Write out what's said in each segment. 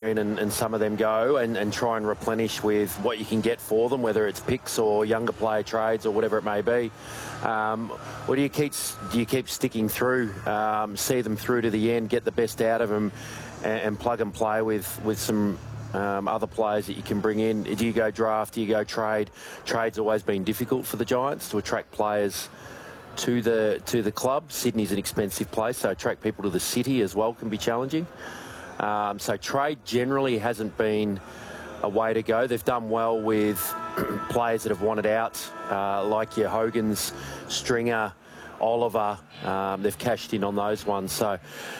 and some of them go and try and replenish with what you can get for them, whether it's picks or younger player trades or whatever it may be. Or do you keep sticking through, see them through to the end, get the best out of them, and plug and play with some other players that you can bring in? Do you go draft? Do you go trade? Trade's always been difficult for the Giants to attract players to the club. Sydney's an expensive place, so attract people to the city as well can be challenging. So trade generally hasn't been a way to go. They've done well with players that have wanted out, like your Hogans, Stringer, Oliver. They've cashed in on those ones. So,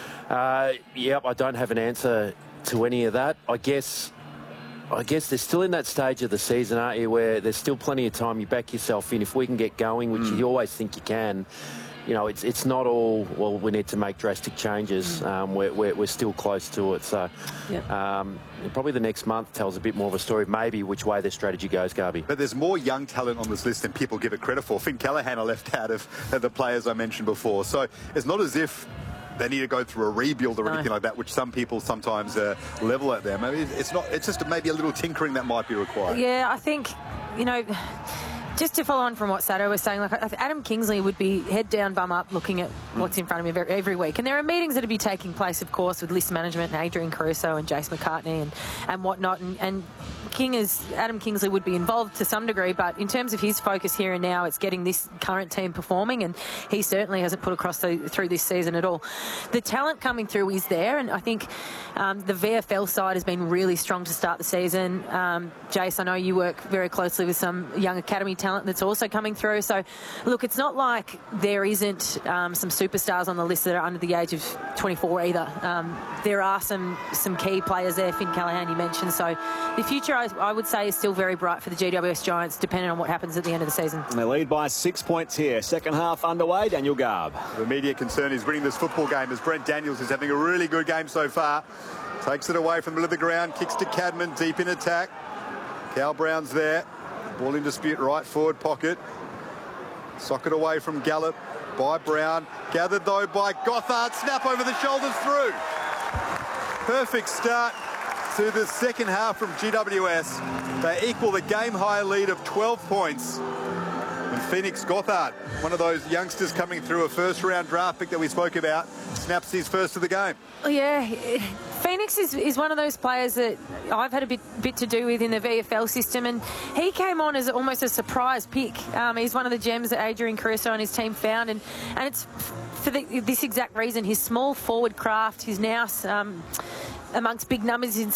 yep, I don't have an answer to any of that. I guess they're still in that stage of the season, aren't you, where there's still plenty of time. You back yourself in. If we can get going, which you always think you can, you know, it's not all, well, we need to make drastic changes. We're still close to it. So probably the next month tells a bit more of a story of maybe which way their strategy goes, Garby. But there's more young talent on this list than people give it credit for. Finn Callaghan are left out of the players I mentioned before. So it's not as if they need to go through a rebuild or anything like that, which some people sometimes level at them. I mean, it's just maybe a little tinkering that might be required. Yeah, I think, you know, just to follow on from what Sato was saying, like Adam Kingsley would be head down, bum up, looking at what's in front of him every week. And there are meetings that will be taking place, of course, with list management and Adrian Caruso and Jace McCartney and whatnot. And Adam Kingsley would be involved to some degree, but in terms of his focus here and now, it's getting this current team performing, and he certainly hasn't put across through this season at all. The talent coming through is there, and I think the VFL side has been really strong to start the season. Jace, I know you work very closely with some young academy talent that's also coming through. So, look, it's not like there isn't some superstars on the list that are under the age of 24 either. There are some key players there. Finn Callaghan, you mentioned. So the future, I would say, is still very bright for the GWS Giants, depending on what happens at the end of the season. And they lead by 6 points here. Second half underway. Daniel Garb. The immediate concern is winning this football game, as Brent Daniels is having a really good game so far. Takes it away from the middle of the ground, kicks to Cadman, deep in attack. Cal Brown's there. Ball in dispute, right forward pocket. Socket away from Gallup by Brown. Gathered, though, by Gothard. Snap over the shoulders through. Perfect start to the second half from GWS. They equal the game-high lead of 12 points. And Phoenix Gothard, one of those youngsters coming through, a first-round draft pick that we spoke about, snaps his first of the game. Yeah, Phoenix is one of those players that I've had a bit to do with in the VFL system, and he came on as almost a surprise pick. He's one of the gems that Adrian Caruso and his team found, and it's for this exact reason. His small forward craft, his nous amongst big numbers in